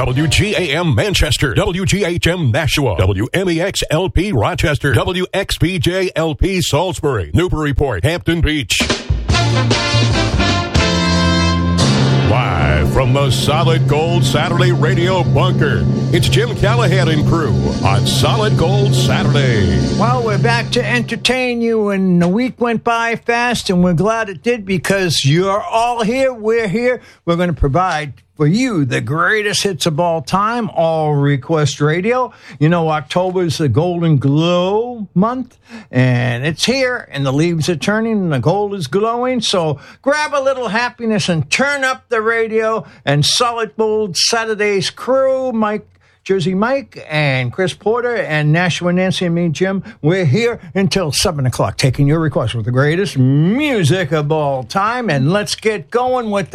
WGAM Manchester, WGHM Nashua, WMEX LP Rochester, WXPJ LP Salisbury, Newburyport, Hampton Beach. Live from the Solid Gold Saturday Radio Bunker, it's Jim Callahan and crew on Solid Gold Saturday. Well, we're back to entertain you, and the week went by fast, and we're glad it did because you're all here. We're here. We're going to provide for you the greatest hits of all time, all request radio. You know, October is the Golden Glow month, and it's here, and the leaves are turning, and the gold is glowing. So grab a little happiness and turn up the radio. And Solid Gold Saturday's crew, Jersey Mike and Chris Porter and Nashua Nancy and me, Jim, we're here until 7 o'clock taking your requests with the greatest music of all time. And let's get going with